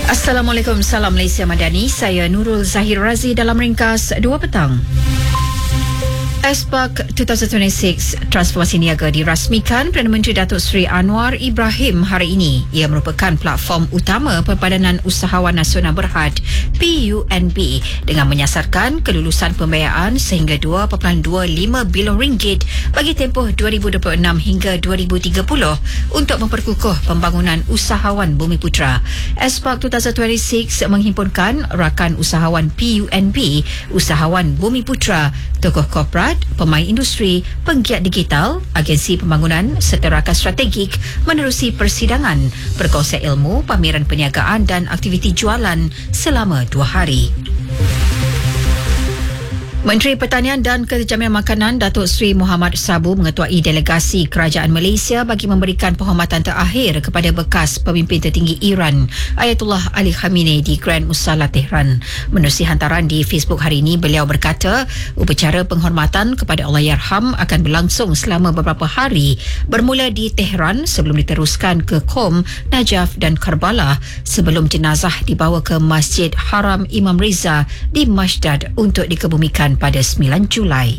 Assalamualaikum, salam Malaysia Madani. Saya Nurul Zahir Razi dalam ringkas 2 petang. ASPAC 2026 Transformasi Niaga dirasmikan Perdana Menteri Datuk Seri Anwar Ibrahim hari ini. Ia merupakan platform utama Perpadanan Usahawan Nasional Berhad PUNB dengan menyasarkan kelulusan pembiayaan sehingga 2.25 bilion ringgit bagi tempoh 2026 hingga 2030 untuk memperkukuh pembangunan usahawan Bumiputera. ASPAC 2026 menghimpunkan rakan usahawan PUNB, usahawan Bumiputera, tokoh korporat, pemain industri, penggiat digital, agensi pembangunan serta rakan strategik menerusi persidangan, perkongsian ilmu, pameran perniagaan dan aktiviti jualan selama 2 hari. Menteri Pertanian dan Kejaminan Makanan Datuk Seri Muhammad Sabu mengetuai delegasi Kerajaan Malaysia bagi memberikan penghormatan terakhir kepada bekas pemimpin tertinggi Iran Ayatollah Ali Khamenei di Grand Musalla Tehran. Menerusi hantaran di Facebook hari ini, beliau berkata upacara penghormatan kepada Allahyarham akan berlangsung selama beberapa hari bermula di Tehran sebelum diteruskan ke Qom, Najaf dan Karbala sebelum jenazah dibawa ke Masjid Haram Imam Reza di Mashdad untuk dikebumikan pada 9 Julai.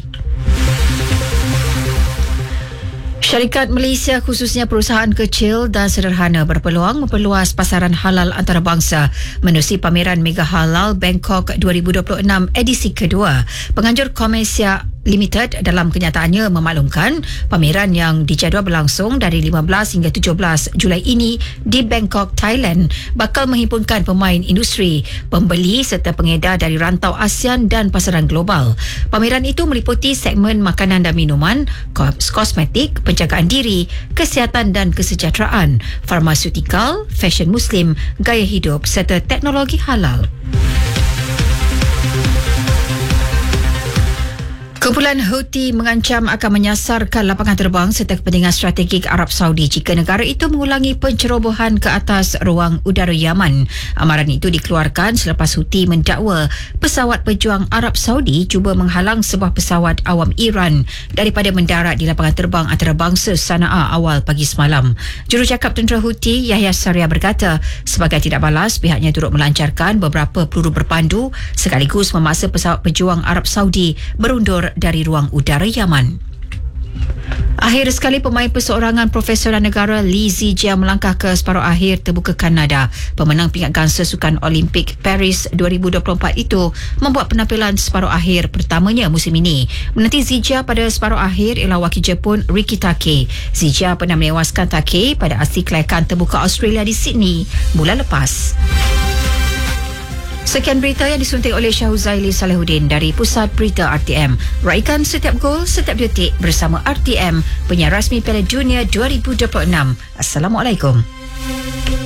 Syarikat Malaysia khususnya perusahaan kecil dan sederhana berpeluang memperluas pasaran halal antarabangsa menerusi pameran Mega Halal Bangkok 2026 edisi kedua. Penganjur Komersia Limited dalam kenyataannya memaklumkan pameran yang dijadual berlangsung dari 15 hingga 17 Julai ini di Bangkok, Thailand bakal menghimpunkan pemain industri, pembeli serta pengedar dari rantau ASEAN dan pasaran global. Pameran itu meliputi segmen makanan dan minuman, kosmetik, penjagaan diri, kesihatan dan kesejahteraan, farmasutikal, fashion muslim, gaya hidup serta teknologi halal. Kumpulan Houthi mengancam akan menyasarkan lapangan terbang serta kepentingan strategik Arab Saudi jika negara itu mengulangi pencerobohan ke atas ruang udara Yaman. Amaran itu dikeluarkan selepas Houthi mendakwa pesawat pejuang Arab Saudi cuba menghalang sebuah pesawat awam Iran daripada mendarat di lapangan terbang antarabangsa Sana'a awal pagi semalam. Jurucakap tentera Houthi Yahya Sarya berkata sebagai tindak balas pihaknya turut melancarkan beberapa peluru berpandu sekaligus memaksa pesawat pejuang Arab Saudi berundur dari ruang udara Yaman. Akhir sekali, pemain perseorangan profesional negara Lee Zijia melangkah ke separuh akhir terbuka Kanada. Pemenang pingat gangsa Sukan Olimpik Paris 2024 itu membuat penampilan separuh akhir pertamanya musim ini. Menanti Zijia pada separuh akhir ialah wakil Jepun Riki Take. Zijia pernah menewaskan Take pada aksi kelayakan terbuka Australia di Sydney bulan lepas. Sekian berita yang disunting oleh Syahuzaili Salehuddin dari Pusat Berita RTM. Raikan setiap gol, setiap detik bersama RTM, penyiar rasmi Piala Dunia 2026. Assalamualaikum.